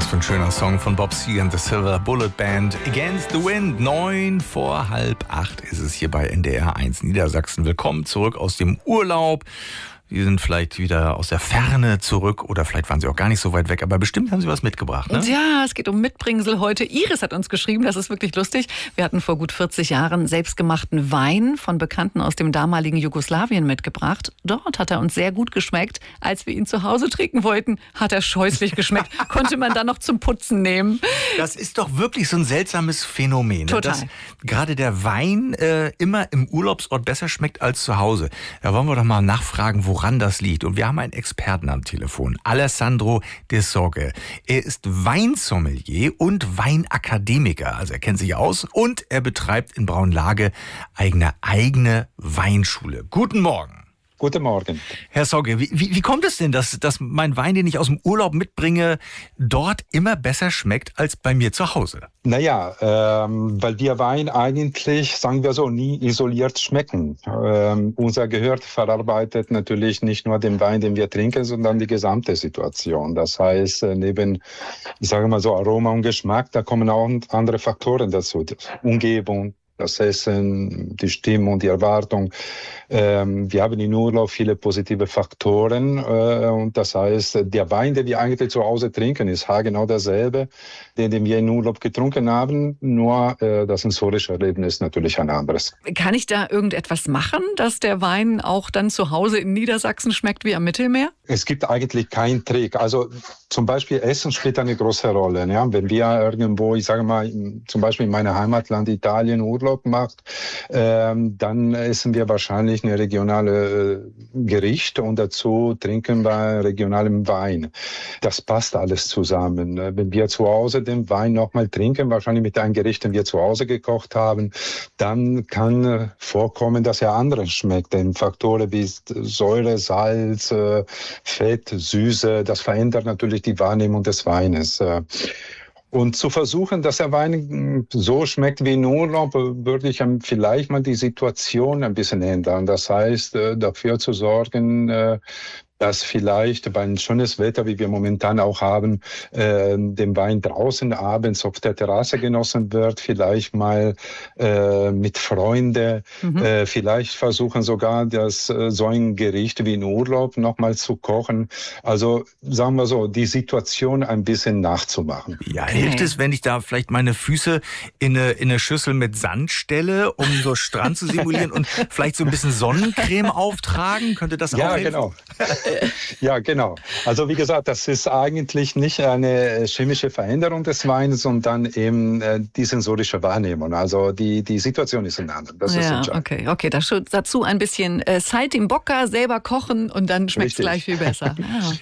für ein schöner Song von Bob Seger and the Silver Bullet Band. Against the Wind, 7:45 ist es hier bei NDR 1 Niedersachsen. Willkommen zurück aus dem Urlaub. Sie sind vielleicht wieder aus der Ferne zurück oder vielleicht waren Sie auch gar nicht so weit weg, aber bestimmt haben Sie was mitgebracht, ne? Ja, es geht um Mitbringsel heute. Iris hat uns geschrieben, das ist wirklich lustig. Wir hatten vor gut 40 Jahren selbstgemachten Wein von Bekannten aus dem damaligen Jugoslawien mitgebracht. Dort hat er uns sehr gut geschmeckt. Als wir ihn zu Hause trinken wollten, hat er scheußlich geschmeckt. Konnte man dann noch zum Putzen nehmen. Das ist doch wirklich so ein seltsames Phänomen, Total. Dass gerade der Wein immer im Urlaubsort besser schmeckt als zu Hause. Da wollen wir doch mal nachfragen, woran das liegt. Und wir haben einen Experten am Telefon, Alessandro De Sogge. Er ist Weinsommelier und Weinakademiker. Also er kennt sich aus und er betreibt in Braunlage eine eigene Weinschule. Guten Morgen. Guten Morgen. Herr Sogge, wie kommt es denn, dass mein Wein, den ich aus dem Urlaub mitbringe, dort immer besser schmeckt als bei mir zu Hause? Naja, weil wir Wein eigentlich, sagen wir so, nie isoliert schmecken. Unser Gehör verarbeitet natürlich nicht nur den Wein, den wir trinken, sondern die gesamte Situation. Das heißt, neben, ich sage mal so, Aroma und Geschmack, da kommen auch andere Faktoren dazu. Die Umgebung, das Essen, die Stimmung, die Erwartung. Wir haben in Urlaub viele positive Faktoren. Und das heißt, der Wein, den wir eigentlich zu Hause trinken, ist genau derselbe, den wir in Urlaub getrunken haben. Nur das sensorische Erlebnis ist natürlich ein anderes. Kann ich da irgendetwas machen, dass der Wein auch dann zu Hause in Niedersachsen schmeckt wie am Mittelmeer? Es gibt eigentlich keinen Trick. Also zum Beispiel Essen spielt eine große Rolle. Ja? Wenn wir irgendwo, ich sage mal, zum Beispiel in meinem Heimatland Italien Urlaub macht, dann essen wir wahrscheinlich eine regionale Gericht und dazu trinken wir regionalen Wein. Das passt alles zusammen. Wenn wir zu Hause den Wein nochmal trinken, wahrscheinlich mit einem Gericht, den wir zu Hause gekocht haben, dann kann vorkommen, dass er anders schmeckt. Denn Faktoren wie Säure, Salz, Fett, Süße, das verändert natürlich die Wahrnehmung des Weines. Und zu versuchen, dass der Wein so schmeckt wie in Urlaub, würde ich vielleicht mal die Situation ein bisschen ändern. Das heißt, dafür zu sorgen, dass vielleicht bei einem schönes Wetter, wie wir momentan auch haben, den Wein draußen abends auf der Terrasse genossen wird, vielleicht mal mit Freunden, vielleicht versuchen sogar, so ein Gericht wie in Urlaub nochmal zu kochen. Also sagen wir so, die Situation ein bisschen nachzumachen. Ja, hilft es, wenn ich da vielleicht meine Füße in eine Schüssel mit Sand stelle, um so Strand zu simulieren und vielleicht so ein bisschen Sonnencreme auftragen? Könnte das auch helfen? Genau. Ja, genau. Also wie gesagt, das ist eigentlich nicht eine chemische Veränderung des Weines, sondern eben die sensorische Wahrnehmung. Also die Situation ist eine andere. Das ist entscheidend. Okay. Dazu ein bisschen Saltimbocca selber kochen und dann schmeckt es gleich viel besser. Ja.